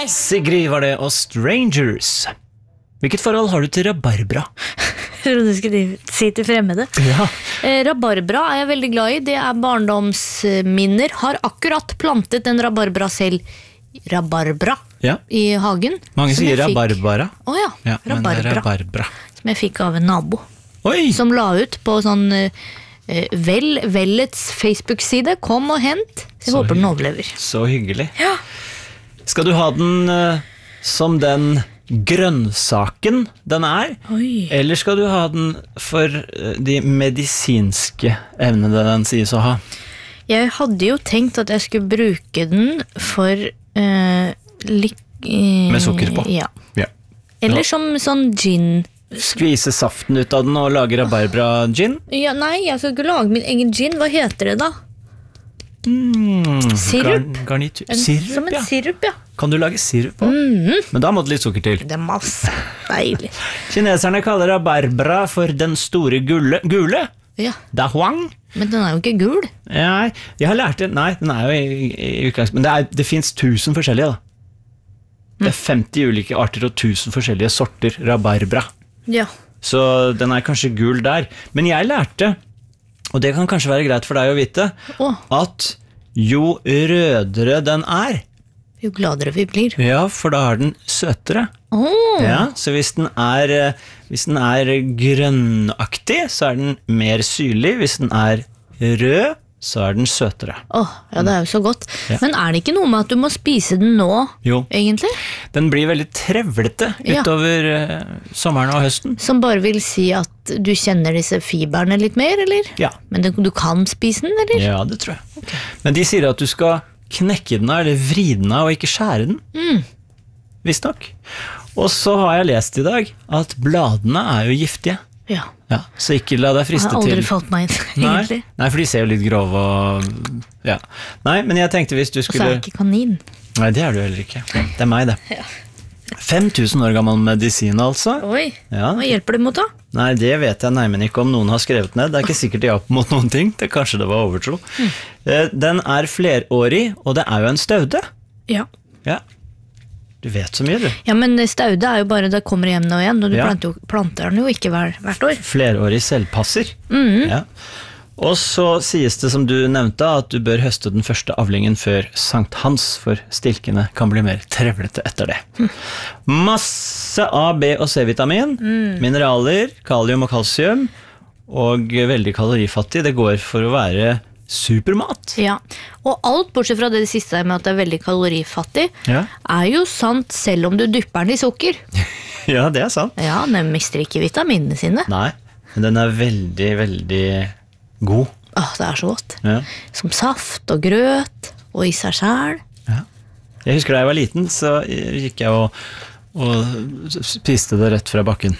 Sigrid var det, og Strangers. Hvilket forhold har du til rabarbra? Jeg trodde du skulle si til fremmede. Ja. Rabarbra er jeg veldig glad i. Det er barndomsminner. Har akkurat plantet en rabarbra selv. Rabarbra Ja. i hagen. Mange som sier jeg fikk- rabarbara. Åja, Ja, men det er rabarbra. rabarbra. Som jeg fikk av en nabo. Oi! Som la ut på sånn Vellets Facebook-side. Kom og hent. Så jeg Så håper den overlever. Så hyggelig. Ja. Skal du ha den som den grønnsaken den er? Oi. Eller skal du ha den for de medisinske evnene den sies å ha? Jeg hadde jo tenkt at jeg skulle bruke den for Med sukker på? Ja. Ja. Eller som sånn gin. Skvise saften ut av den og lage rabarbra-gin? Ja, nei, jeg skal ikke lage min egen gin. Hva heter det da? Sirup? Garnitur. Som Sirup, en ja. sirup, ja. Kan du lage sirup på? Men da må det litt sukker til. Det er masse. Deilig. Kineserne kaller rabarbra for den store gule. Ja, Da huang. men den er jo ikke gul. Nei, jeg har lært det. Nei, den er jo i utgangspunktet. Men det finnes 1000 forskjellige, da. Det er 50 ulike arter og 1000 forskjellige sorter rabarbra. Ja. Så den er kanskje gul der. Men jeg lærte, og det kan kanskje være greit for deg å vite, Å, at jo rødere den er, jo gladere vi blir. ja, for da er den søtere. Åh, Ja, så hvis den er grønnaktig, så er den mer syrlig. Hvis den er rød, så er den søtere. Åh, ja, det er jo så godt. Ja. Men er det ikke noe med at du må spise den nå, Jo, egentlig? den blir veldig trevlete Ja. utover sommeren og høsten. Som bare vil si at du kjenner disse fiberne litt mer, eller? Ja, Men du kan spise den, eller? ja, det tror jeg. Men de sier at du skal knekke den av, eller vri den av, og ikke skjære den. Visst nok. Og så har jeg lest i dag at bladene er jo giftige. Ja. Ja, så ikke la deg Det friste har aldri til. falt meg inn, egentlig. Nei, for de ser jo litt grove og ja. Nei, men jeg tenkte hvis du Og så er skulle jeg ikke kanin. Nei, det er du heller ikke. Det er meg, det. 5000 år gammel medisin, altså. Oi, Ja. hva hjelper det mot da? Nei, det vet jeg neimen ikke om noen har skrevet ned. Det er ikke sikkert de hjalp mot noen ting. Det kanskje det var overtro. Den er flerårig, og det er jo en staude. Ja. Ja. Du vet så mye, du. Ja, men staude er jo bare det kommer igjen og igjen, og du Ja. planter den jo ikke hvert år. Flerårig selvpasser. Ja. Og så sies det, som du nevnte, at du bør høste den første avlingen før Sankt Hans, for stilkene kan bli mer trevlete etter det. Masse A, B og C-vitamin, mineraler, kalium og kalsium, og veldig kalorifattig. Det går for å være supermat. Ja, og alt bortsett fra det siste med at det er veldig kalorifattig, Ja. er jo sant selv om du dypper den i sukker. Ja, det er sant. Ja, den mister ikke vitaminene sine. Nei, men den er veldig, veldig god. Åh, det er så godt. Ja. Som saft og grøt, og i seg selv. Jeg husker da jeg var liten, så gikk jeg og spiste det rett fra bakken.